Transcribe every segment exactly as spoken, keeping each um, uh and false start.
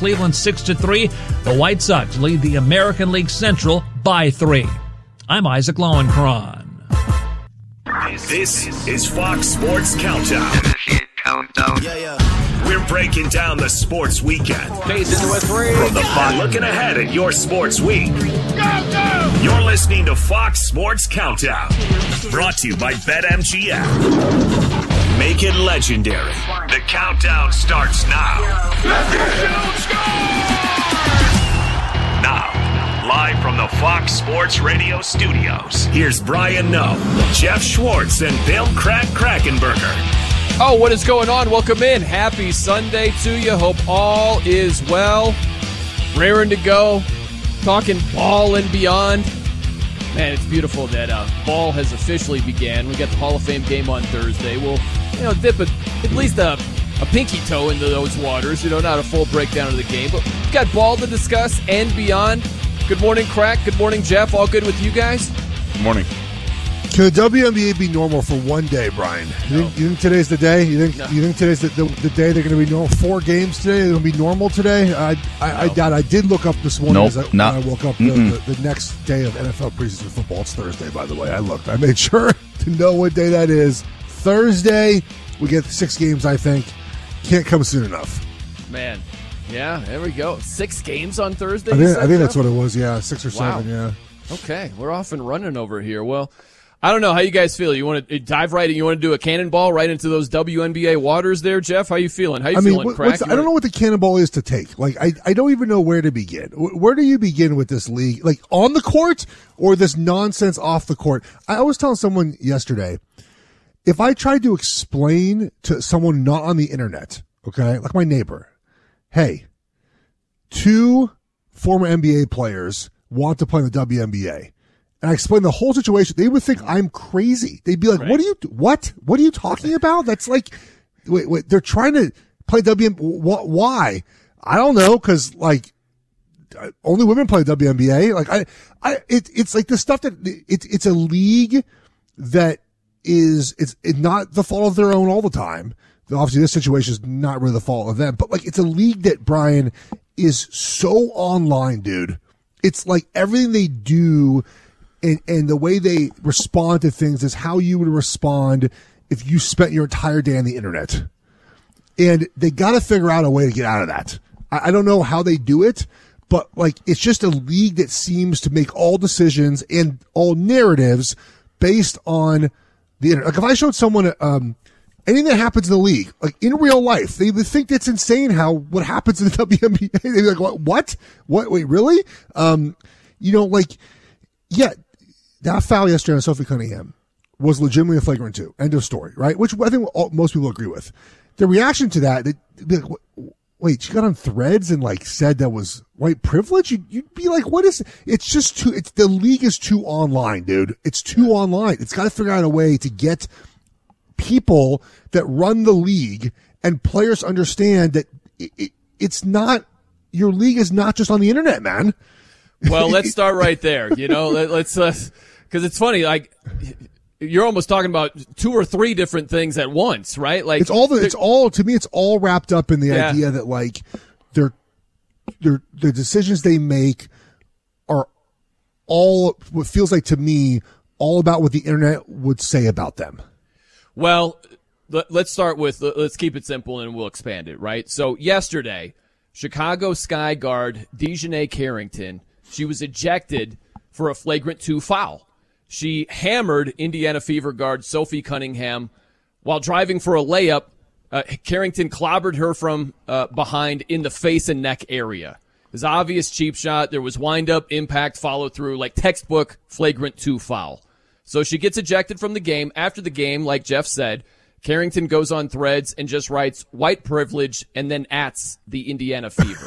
Cleveland six to three. The White Sox lead the American League Central by three. I'm Isaac Lowenkron. This is Fox Sports Countdown. Countdown. Yeah, yeah. We're breaking down the sports weekend. Base into a three. From the Fox. Looking ahead at your sports week. Countdown. You're listening to Fox Sports Countdown. Brought to you by BetMGM. Make it legendary. The countdown starts now. Now, live from the Fox Sports Radio studios, here's Brian Noe, Jeff Schwartz, and Bill Crack Krackenberger. Oh, what is going on? Welcome in. Happy Sunday to you. Hope all is well. Raring to go. Talking ball and beyond. Man, it's beautiful that uh, ball has officially began. We got the Hall of Fame game on Thursday. We'll, you know, dip a, at least a, a pinky toe into those waters. You know, not a full breakdown of the game. But we've got ball to discuss and beyond. Good morning, Crack. Good morning, Jeff. All good with you guys? Good morning. Can the W N B A be normal for one day, Brian? You, No. think, you think today's the day? You think No. you think today's the, the, the day they're going to be normal? Four games today? They're going to be normal today? I I, I No. doubt. I did look up this morning Nope, as I, not- when I woke up the, the, the next day of N F L preseason football. It's Thursday, by the way. I looked. I made sure to know what day that is. Thursday. We get six games, I think. Can't come soon enough. Man. Yeah, there we go. Six games on Thursday? I you think, said, I think that's Jeff? what it was, yeah. Six or Wow. seven, yeah. Okay, we're off and running over here. Well, I don't know how you guys feel. You want to dive right in? You want to do a cannonball right into those W N B A waters there, Jeff? How you feeling? How you I mean, feeling, what, Crack? what's the- You I don't wanna- know what the cannonball is to take. Like, I, I don't even know where to begin. Wh- Where do you begin with this league? Like, on the court or this nonsense off the court? I was telling someone yesterday, if I tried to explain to someone not on the internet, okay, like my neighbor, hey, two former N B A players want to play in the W N B A. And I explain the whole situation. They would think I'm crazy. They'd be like, Right. what are you, what? What are you talking about? That's like, wait, wait, they're trying to play W N B A. Wh- Why? I don't know. Cause like, only women play W N B A. Like I, I, it, it's like the stuff that it, it's a league that is, it's, it's not the fault of their own all the time. Obviously this situation is not really the fault of them, but like it's a league that, Brian, is so online, dude. It's like everything they do and, and the way they respond to things is how you would respond if you spent your entire day on the internet. And they got to figure out a way to get out of that. I, I don't know how they do it, but like it's just a league that seems to make all decisions and all narratives based on the internet. Like if I showed someone um, anything that happens in the league, like in real life, they would think that's insane how what happens in the W N B A. They'd be like, what? What? What? Wait, really? Um, you know, like, yeah, that foul yesterday on Sophie Cunningham was legitimately a flagrant two. End of story, right? Which I think all, most people agree with. The reaction to that, they'd be like, wait, she got on Threads and like said that was white privilege? You'd, you'd be like, what is, it's just too, it's, the league is too online, dude. It's too online. It's got to figure out a way to get people that run the league and players understand that it, it, it's not, your league is not just on the internet, man. Well, let's start right there. You know, let, let's, uh, cause it's funny, like, you're almost talking about two or three different things at once, right? Like it's all the, it's all, to me, it's all wrapped up in the Yeah. idea that like they're, they're, the decisions they make are all what feels like to me all about what the internet would say about them. Well, let, let's start with, let's keep it simple and we'll expand it, right? So yesterday, Chicago Sky guard Dejanay Carrington, she was ejected for a flagrant two foul. She hammered Indiana Fever guard Sophie Cunningham while driving for a layup. Uh, Carrington clobbered her from uh, behind in the face and neck area. It was an obvious cheap shot. There was wind-up, impact, follow-through, like textbook flagrant two foul. So she gets ejected from the game. After the game, like Jeff said, Carrington goes on Threads and just writes white privilege and then ats the Indiana Fever.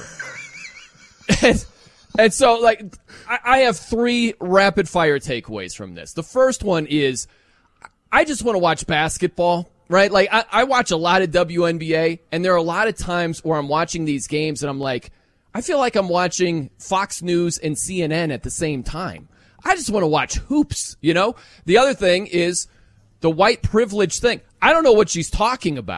and, and so, like, I, I have three rapid-fire takeaways from this. The first one is I just want to watch basketball, right? Like, I, I watch a lot of W N B A, and there are a lot of times where I'm watching these games and I'm like, I feel like I'm watching Fox News and C N N at the same time. I just want to watch hoops, you know? The other thing is the white privilege thing. I don't know what she's talking about.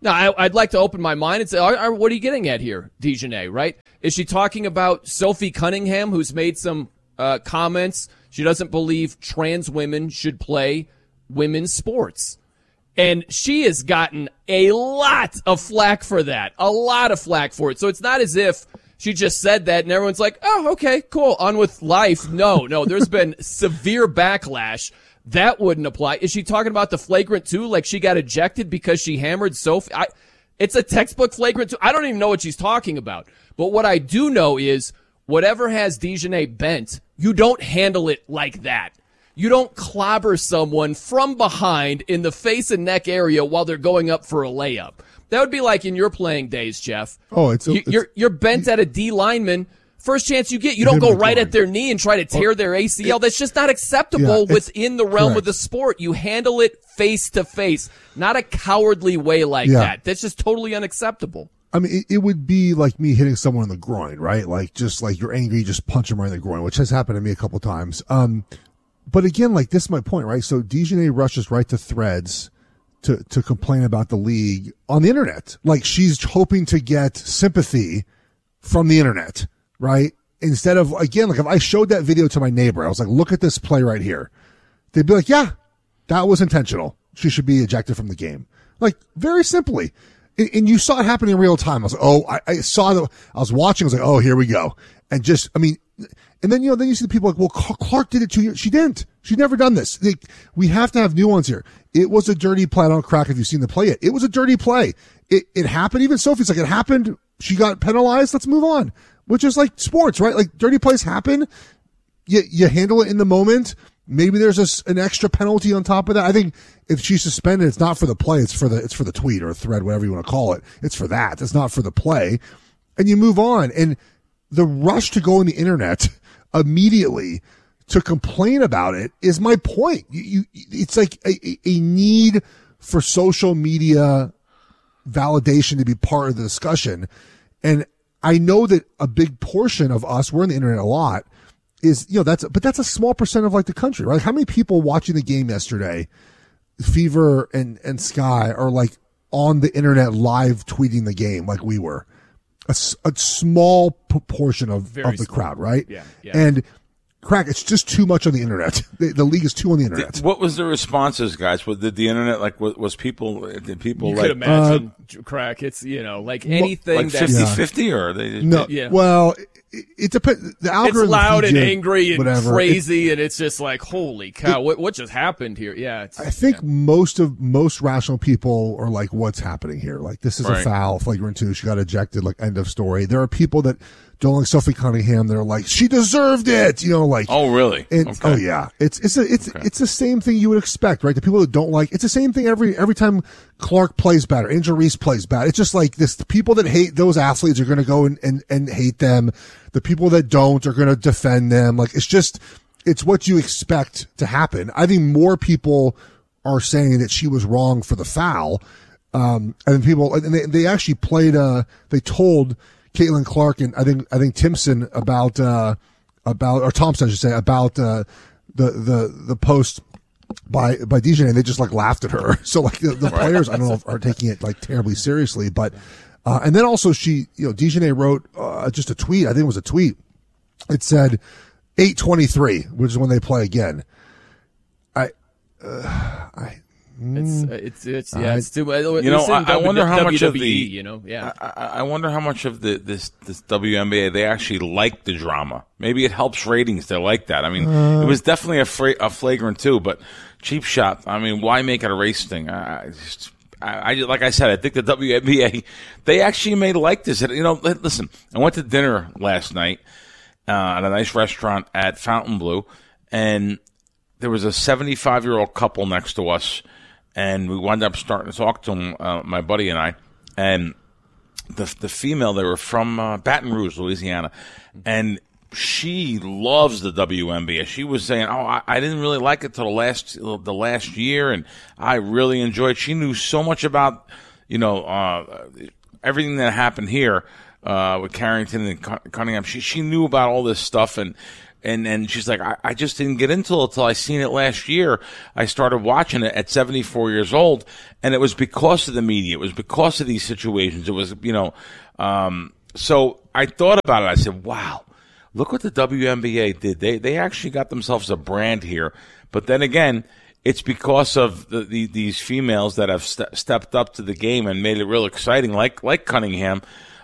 No, I, I'd like to open my mind and say, are, are, what are you getting at here, DeJournette, right? Is she talking about Sophie Cunningham, who's made some uh, comments? She doesn't believe trans women should play women's sports. And she has gotten a lot of flack for that, a lot of flack for it. So it's not as if she just said that and everyone's like, oh, okay, cool, on with life. No, no, there's been severe backlash. That wouldn't apply. Is she talking about the flagrant two, like she got ejected because she hammered Sophie? I, it's a textbook flagrant two. I don't even know what she's talking about. But what I do know is whatever has DeJournette bent, you don't handle it like that. You don't clobber someone from behind in the face and neck area while they're going up for a layup. That would be like in your playing days, Jeff. Oh, it's, you, it's you're you're bent at a D lineman. First chance you get, you don't go right at their knee and try to tear oh, their A C L. That's just not acceptable yeah, within the realm correct. of the sport. You handle it face to face, not a cowardly way like yeah. that. That's just totally unacceptable. I mean, it, it would be like me hitting someone in the groin, right? Like, just like you're angry, you just punch them right in the groin, which has happened to me a couple times. Um, but again, like this is my point, right? So DeJournette rushes right to Threads to, to complain about the league on the internet. Like she's hoping to get sympathy from the internet, right? Instead of, again, like if I showed that video to my neighbor, I was like, look at this play right here. They'd be like, yeah, that was intentional. She should be ejected from the game. Like very simply. And you saw it happen in real time. I was like, oh, I, I saw that. I was watching. I was like, oh, here we go. And just, I mean, and then, you know, then you see the people like, well, Clark did it two years. She didn't. She'd never done this. Like, we have to have nuance here. It was a dirty play. I don't crack if you've seen the play yet. It was a dirty play. It, it happened. Even Sophie's like, it happened. She got penalized. Let's move on. Which is like sports, right? Like dirty plays happen. You, you handle it in the moment. Maybe there's a, an extra penalty on top of that. I think if she's suspended, it's not for the play. It's for the, it's for the tweet or thread, whatever you want to call it. It's for that. It's not for the play. And you move on. And the rush to go on the internet immediately to complain about it is my point. You, you it's like a, a need for social media validation to be part of the discussion. And I know that a big portion of us, we're on the internet a lot, is, you know, that's, but that's a small percent of like the country, right? How many people watching the game yesterday, Fever and, and Sky, are like on the internet live tweeting the game like we were? A, a small proportion of, of the small crowd, right? Yeah, yeah. And crack, it's just too much on the internet. The, the league is too on the internet. What was the responses, guys? Was, did the internet, like, was, was people, did people you like. You could imagine, uh, crack, it's, you know, like anything like that's. fifty-fifty yeah. or they. No, yeah. well, it, it depends. The algorithm. It's loud and G, angry and whatever. crazy, it, and it's just like, holy cow, it, what, what just happened here? Yeah. It's, I think yeah. most of, most rational people are like, what's happening here? Like, this is right. a foul, flagrant two. She got ejected, like, end of story. There are people that don't like Sophie Cunningham that are like, she deserved it, you know, like. Oh, really? And, okay. Oh, yeah. It's, it's, a, it's, okay. it's the same thing you would expect, right? The people that don't like, it's the same thing every, every time Clark plays bad or Angel Reese plays bad. It's just like this, the people that hate those athletes are going to go and, and, and hate them. The people that don't are going to defend them. Like, it's just, it's what you expect to happen. I think more people are saying that she was wrong for the foul. Um, and people, and they, they actually played, uh, they told Caitlin Clark and I think, I think Timpson about, uh, about, or Thompson, I should say, about, uh, the, the, the post by, by DeJournette, and they just like laughed at her. So like the, the players, I don't know if are taking it like terribly seriously, but, uh, and then also she, you know, DeJournette wrote, uh, just a tweet. I think it was a tweet. It said eight twenty-three, which is when they play again. I, uh, I, It's it's it's yeah. It's too. You know, I, I wonder how much of the you know yeah. I, I wonder how much of the this this W N B A they actually like the drama. Maybe it helps ratings. They like that. I mean, uh, it was definitely a fra- a flagrant too, but cheap shot. I mean, why make it a race thing? I, I just. I, I like I said, I think the W N B A they actually may like this. You know, listen, I went to dinner last night uh, at a nice restaurant at Fontainebleau, and there was a seventy-five year old couple next to us. And we wound up starting to talk to him, uh, my buddy and I. And the the female, they were from uh, Baton Rouge, Louisiana. And she loves the W N B A. She was saying, oh, I, I didn't really like it till the last the last year, and I really enjoyed it. She knew so much about, you know, uh, everything that happened here uh, with Carrington and Cunningham. She she knew about all this stuff, and And and she's like, I, I just didn't get into it until I seen it last year. I started watching it at seventy-four years old, and it was because of the media. It was because of these situations. It was, you know, um, so I thought about it. I said, wow, look what the W N B A did. They they actually got themselves a brand here. But then again, it's because of the, the, these females that have st- stepped up to the game and made it real exciting, like like Cunningham.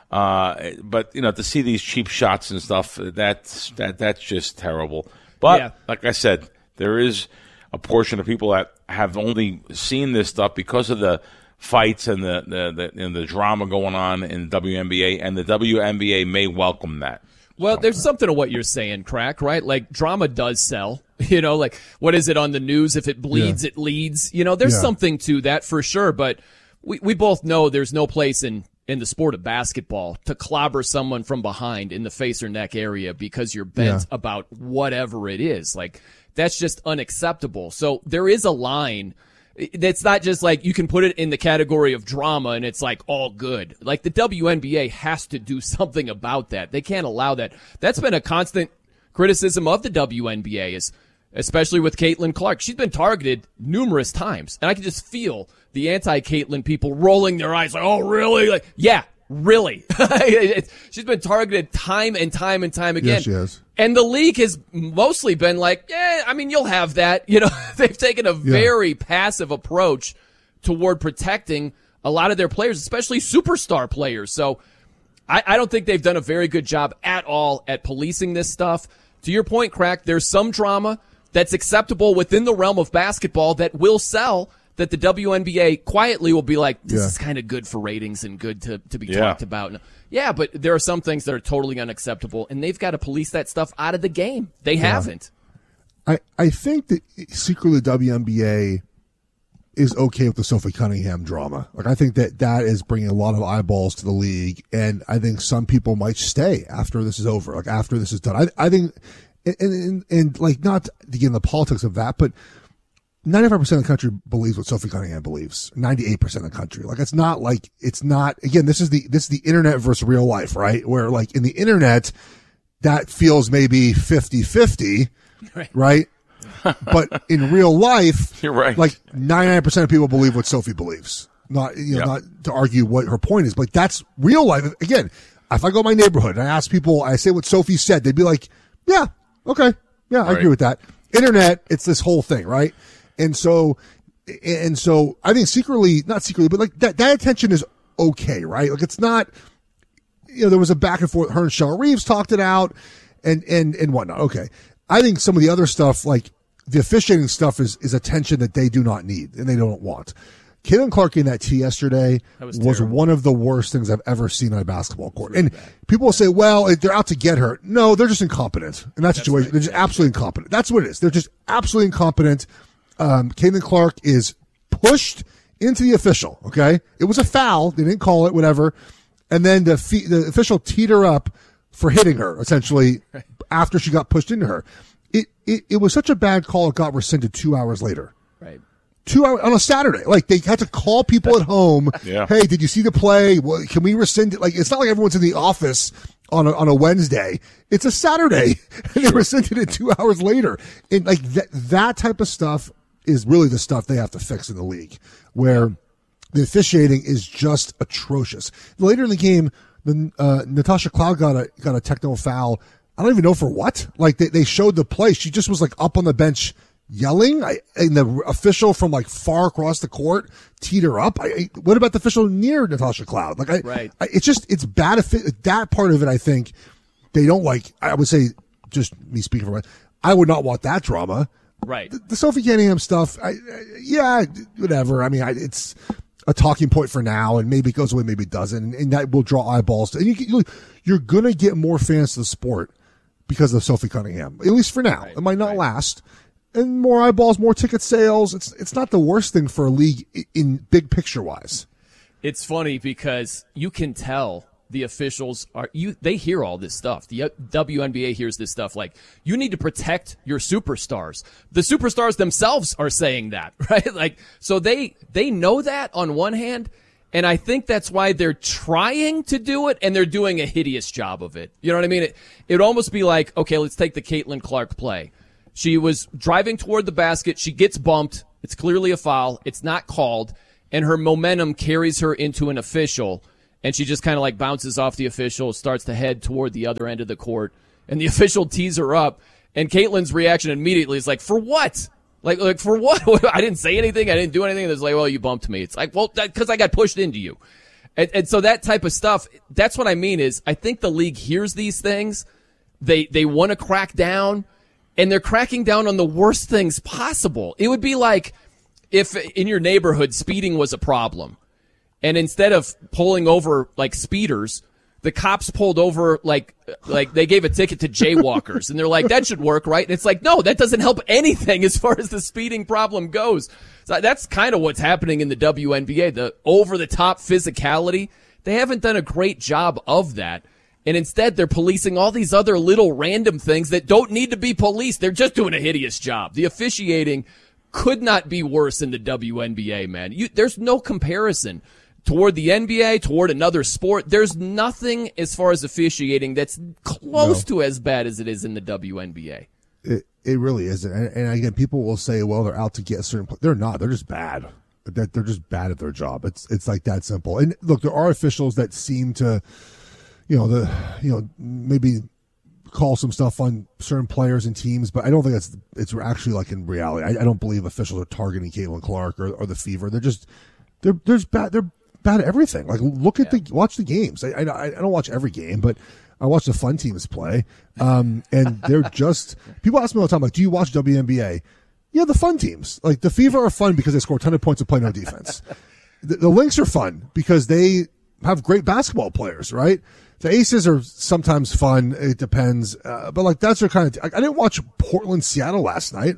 Uh, but you know, to see these cheap shots and stuff, that's that that's just terrible. But yeah. like I said, there is a portion of people that have only seen this stuff because of the fights and the the, the, and the drama going on in the W N B A, and the W N B A may welcome that. Well, there's something to what you're saying, Crack, right? Like, drama does sell. You know, like, what is it on the news? If it bleeds, yeah. it leads. You know, there's yeah. something to that for sure. But we, we both know there's no place in in the sport of basketball to clobber someone from behind in the face or neck area because you're bent yeah. about whatever it is. Like, that's just unacceptable. So there is a line. It's not just like you can put it in the category of drama and it's like all good. Like, the W N B A has to do something about that. They can't allow that. That's been a constant criticism of the W N B A, is especially with Caitlin Clark. She's been targeted numerous times, and I can just feel the anti-Caitlin people rolling their eyes like, oh, really? Like, yeah, really. She's been targeted time and time and time again. Yes, she has. And the league has mostly been like, yeah, I mean, you'll have that. You know, they've taken a very yeah. passive approach toward protecting a lot of their players, especially superstar players. So I, I don't think they've done a very good job at all at policing this stuff. To your point, Crack, there's some drama that's acceptable within the realm of basketball that will sell, that the W N B A quietly will be like, this yeah. is kind of good for ratings and good to, to be yeah. talked about. Yeah, but there are some things that are totally unacceptable, and they've got to police that stuff out of the game. They yeah. haven't. I, I think that secretly the W N B A is okay with the Sophie Cunningham drama. Like, I think that that is bringing a lot of eyeballs to the league, and I think some people might stay after this is over, like after this is done. I, I think, and, and, and like, not to get in the politics of that, but ninety-five percent of the country believes what Sophie Cunningham believes. ninety-eight percent of the country. Like, it's not like, it's not, again, this is the, this is the internet versus real life, right? Where, like, in the internet, that feels maybe fifty-fifty, right? right? But in real life, you're right. Like, ninety-nine percent of people believe what Sophie believes. Not, you know, yep. not to argue what her point is, but that's real life. Again, if I go to my neighborhood and I ask people, I say what Sophie said, they'd be like, yeah, okay. Yeah, I right. agree with that. Internet, it's this whole thing, right? And so, and so I think secretly, not secretly, but like that, that attention is okay, right? Like, it's not, you know, there was a back and forth. Her and Cheryl Reeves talked it out and, and, and whatnot. Okay. I think some of the other stuff, like the officiating stuff, is, is attention that they do not need and they don't want. Caitlin Clark in that tee yesterday was, was one of the worst things I've ever seen on a basketball court. Really and bad. People will say, well, they're out to get her. No, they're just incompetent in that That's situation. Right. They're just absolutely incompetent. That's what it is. They're just absolutely incompetent. Um, Caitlin Clark is pushed into the official. Okay. It was a foul. They didn't call it, whatever. And then the fee- the official teed her up for hitting her, essentially, right. after she got pushed into her. It, it, it was such a bad call. It got rescinded two hours later. Right. Two hours on a Saturday. Like, they had to call people at home. Yeah. Hey, did you see the play? Well, can we rescind it? Like, it's not like everyone's in the office on a, on a Wednesday. It's a Saturday. And they rescinded it two hours later. And like that, that type of stuff is really the stuff they have to fix in the league, where the officiating is just atrocious. Later in the game, the, uh, Natasha Cloud got a, got a technical foul. I don't even know for what. Like, they, they showed the play. She just was like up on the bench yelling, I, and the official from like far across the court teed her up. I, I, what about the official near Natasha Cloud? Like, I, right. I, it's just, it's bad. If that part of it, I think they don't like. I would say, just me speaking for my, I would not want that drama. Right. The, the Sophie Cunningham stuff, I, I, yeah, whatever. I mean, I, it's a talking point for now, and maybe it goes away, maybe it doesn't, and, and that will draw eyeballs. To, and you, you, you're going to get more fans to the sport because of Sophie Cunningham, at least for now. Right. It might not right. last. And more eyeballs, more ticket sales. It's it's not the worst thing for a league in, in big picture wise. It's funny because you can tell the officials are you they hear all this stuff. The W N B A hears this stuff like, you need to protect your superstars. The superstars themselves are saying that, right? Like, so they they know that on one hand, And I think that's why they're trying to do it, and they're doing a hideous job of it. You know what I mean? It would almost be like, okay, let's take the Caitlin Clark play. She was driving toward the basket. She gets bumped. It's clearly a foul. It's not called. And her momentum carries her into an official. And she just kind of like bounces off the official, starts to head toward the other end of the court. And the official tees her up. And Caitlin's reaction immediately is like, for what? Like, like for what? I didn't say anything. I didn't do anything. It's like, well, you bumped me. It's like, well, because I got pushed into you. And, and so that type of stuff, that's what I mean is I think the league hears these things. They, they want to crack down, and they're cracking down on the worst things possible. It would be like if in your neighborhood speeding was a problem, and instead of pulling over like speeders, the cops pulled over like like they gave a ticket to jaywalkers, and they're like, that should work, right? And it's like, no, that doesn't help anything as far as the speeding problem goes. So that's kind of what's happening in the W N B A, the over-the-top physicality. They haven't done a great job of that, and instead they're policing all these other little random things that don't need to be policed. They're just doing a hideous job. The officiating could not be worse in the W N B A, man. You, there's no comparison. Toward the N B A, toward another sport, there's nothing as far as officiating that's close no. to as bad as it is in the W N B A. It it really isn't. And, and again, people will say, well, they're out to get a certain place. They're not. They're just bad. They're, they're just bad at their job. It's it's like that simple. And look, there are officials that seem to, you know, the you know maybe call some stuff on certain players and teams, but I don't think it's it's actually like in reality. I, I don't believe officials are targeting Caitlin Clark or, or the Fever. They're just they're there's bad. They're bad at everything. Like, look at yeah. the watch the games. I, I I don't watch every game, but I watch the fun teams play. Um, and they're just people ask me all the time, like, do you watch W N B A? Yeah, the fun teams. Like the Fever are fun because they score a ton of points and play no defense. the, the Lynx are fun because they have great basketball players, right? The Aces are sometimes fun. It depends, uh, but like that's their kind of. I, I didn't watch Portland Seattle last night.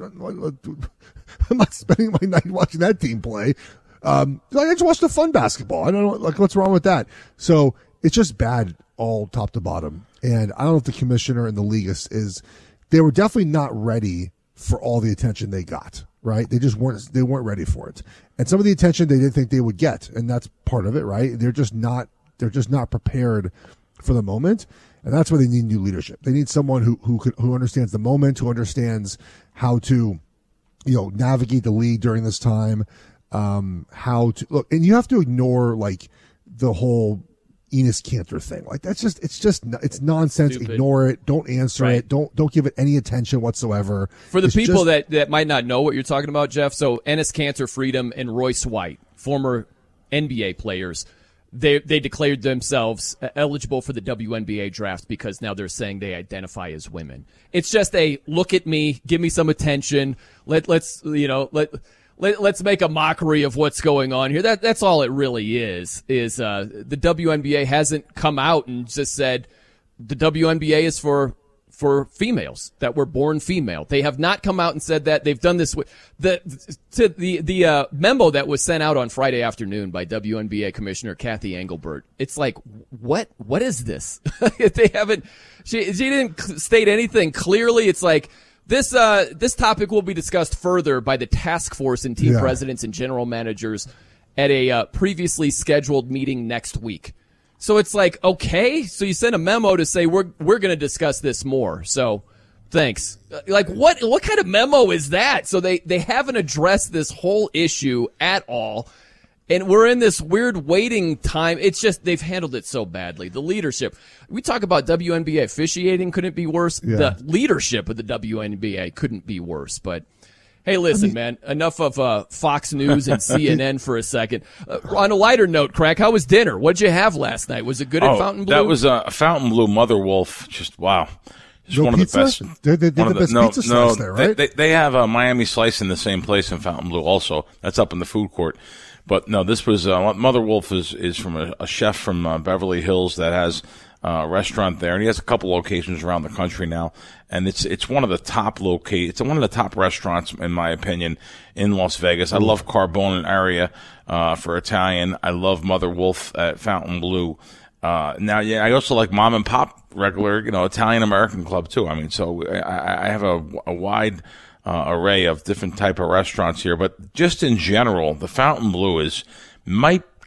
I'm not spending my night watching that team play. Um, I just watched the fun basketball. I don't know, like, what's wrong with that? So it's just bad all top to bottom. And I don't know if the commissioner and the league is, is they were definitely not ready for all the attention they got, right? They just weren't, they weren't ready for it. And some of the attention they didn't think they would get. And that's part of it, right? They're just not, they're just not prepared for the moment. And that's why they need new leadership. They need someone who, who could, who understands the moment, who understands how to, you know, navigate the league during this time. Um, how to look, and you have to ignore like the whole Enes Kanter thing. Like that's just, it's just, it's nonsense. Stupid. Ignore it. Don't answer right. it. Don't, don't give it any attention whatsoever. For the it's people just, that, that might not know what you're talking about, Jeff. So Enes Kanter, Freedom, and Royce White, former N B A players, they, they declared themselves eligible for the W N B A draft because now they're saying they identify as women. It's just a look at me, give me some attention. Let, let's, you know, let, Let, let's make a mockery of what's going on here. That that's all it really is. Is uh, the W N B A hasn't come out and just said the W N B A is for for females that were born female. They have not come out and said that. They've done this with the to the the uh, memo that was sent out on Friday afternoon by W N B A Commissioner Kathy Engelbert. It's like, what what is this? They haven't. She she didn't state anything clearly. It's like. This uh, this topic will be discussed further by the task force and team yeah. presidents and general managers at a uh, previously scheduled meeting next week. So it's like, okay, so you sent a memo to say we're we're going to discuss this more. So thanks. Like what what kind of memo is that? So they they haven't addressed this whole issue at all. And we're in this weird waiting time. It's just they've handled it so badly. The leadership. We talk about W N B A officiating couldn't be worse. Yeah. The leadership of the W N B A couldn't be worse. But hey, listen, I mean, man, enough of uh, Fox News and C N N for a second. Uh, on a lighter note, Crack, how was dinner? What'd you have last night? Was it good oh, at Fontainebleau? That was a uh, Fontainebleau Mother Wolf. Just wow. It's no one pizza? of the best. They're, they're, they're the, the best no, pizza no, slice there, right? They, they, they have a Miami Slice in the same place in Fontainebleau also. That's up in the food court. But no, this was uh, Mother Wolf is is from a, a chef from uh, Beverly Hills that has uh, a restaurant there, and he has a couple locations around the country now. And it's it's one of the top locate. It's one of the top restaurants, in my opinion, in Las Vegas. I love Carbone area uh, for Italian. I love Mother Wolf at Fontainebleau. Uh, now, yeah, I also like Mom and Pop regular, you know, Italian American club too. I mean, so I, I have a, a wide. Uh, array of different type of restaurants here, but just in general, the Fontainebleau is might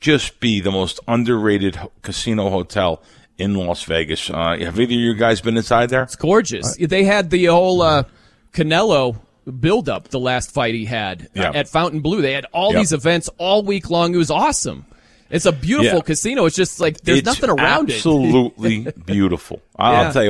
just be the most underrated ho- casino hotel in Las Vegas. Uh, have either of you guys been inside there? It's gorgeous. They had the whole uh, Canelo build-up, the last fight he had Yeah. at Fountain Blue. They had all Yep. these events all week long. It was awesome. It's a beautiful Yeah. casino. It's just like there's It's nothing around absolutely it. beautiful. I'll Yeah. tell you